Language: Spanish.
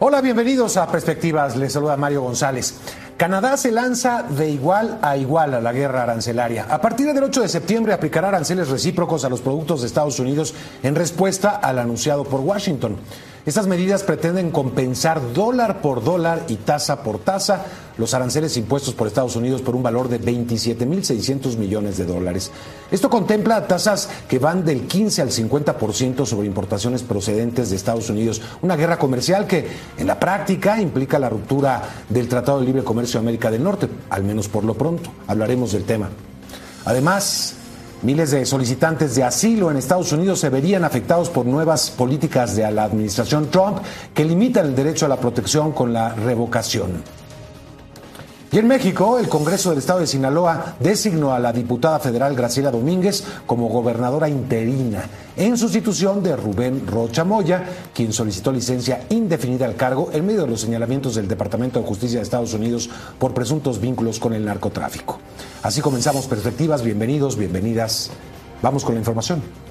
Hola, bienvenidos a Perspectivas. Les saluda Mario González. Canadá se lanza de igual a la guerra arancelaria. A partir del 8 de septiembre aplicará aranceles recíprocos a los productos de Estados Unidos en respuesta al anunciado por Washington. Estas medidas pretenden compensar dólar por dólar y tasa por tasa los aranceles impuestos por Estados Unidos por un valor de 27.600 millones de dólares. Esto contempla tasas que van del 15 al 50% sobre importaciones procedentes de Estados Unidos. Una guerra comercial que en la práctica implica la ruptura del Tratado de Libre Comercio de América del Norte, al menos por lo pronto. Hablaremos del tema. Además, miles de solicitantes de asilo en Estados Unidos se verían afectados por nuevas políticas de la administración Trump que limitan el derecho a la protección con la revocación. Y en México, el Congreso del Estado de Sinaloa designó a la diputada federal Graciela Domínguez como gobernadora interina, en sustitución de Rubén Rocha Moya, quien solicitó licencia indefinida al cargo en medio de los señalamientos del Departamento de Justicia de Estados Unidos por presuntos vínculos con el narcotráfico. Así comenzamos Perspectivas. Bienvenidos, bienvenidas. Vamos con la información.